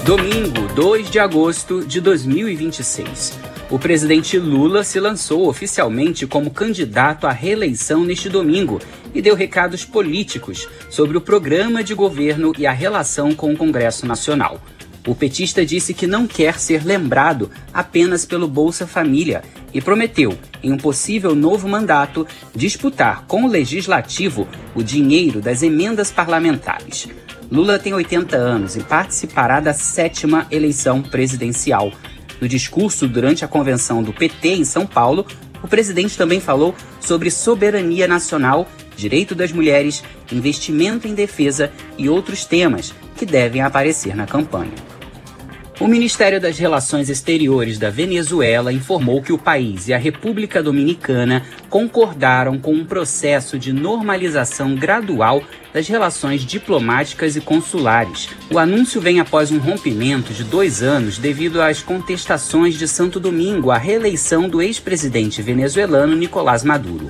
Domingo, 2 de agosto de 2026. O presidente Lula se lançou oficialmente como candidato à reeleição neste domingo e deu recados políticos sobre o programa de governo e a relação com o Congresso Nacional. O petista disse que não quer ser lembrado apenas pelo Bolsa Família e prometeu, em um possível novo mandato, disputar com o Legislativo o dinheiro das emendas parlamentares. Lula tem 80 anos e participará da 7ª eleição presidencial. No discurso durante a convenção do PT em São Paulo, o presidente também falou sobre soberania nacional, direito das mulheres, investimento em defesa e outros temas que devem aparecer na campanha. O Ministério das Relações Exteriores da Venezuela informou que o país e a República Dominicana concordaram com um processo de normalização gradual das relações diplomáticas e consulares. O anúncio vem após um rompimento de 2 anos devido às contestações de Santo Domingo à reeleição do ex-presidente venezuelano Nicolás Maduro.